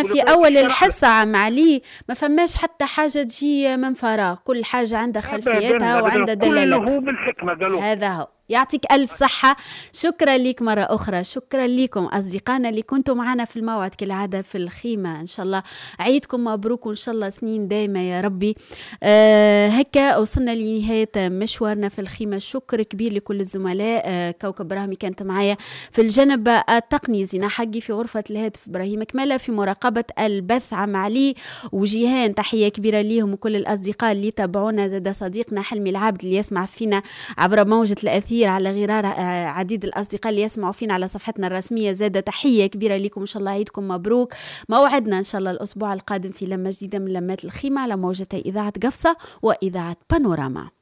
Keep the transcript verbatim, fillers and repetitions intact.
في اول الحصه عم علي ما فماش حتى حاجه تجي من فراغ، كل حاجه عندها خلفيتها وعندها دلالات. كله بالحكمه قالوا. هذا هو. يعطيك ألف صحة. شكرا لك مرة أخرى. شكرا لكم أصدقائنا اللي كنتوا معنا في الموعد كالعادة في الخيمة. إن شاء الله عيدكم مبروك وإن شاء الله سنين دايمة يا ربي. آه هكا وصلنا لنهاية مشوارنا في الخيمة. شكر كبير لكل الزملاء. آه كوكب براهمي كانت معايا في الجانب التقني، زينة حقي في غرفة الهاتف، إبراهيم كمالة في مراقبة البث، عم علي وجيهان تحية كبيرة ليهم وكل الأصدقاء اللي تابعونا. زاد صديقنا حلمي العبد اللي يسمع فينا عبر موجة الأثير على غرار عديد الأصدقاء اللي يسمعوا فينا على صفحتنا الرسمية. زادة تحية كبيرة لكم، إن شاء الله عيدكم مبروك. موعدنا إن شاء الله الأسبوع القادم في لمة جديدة من لمات الخيمة على موجة إذاعة قفصة وإذاعة بانوراما.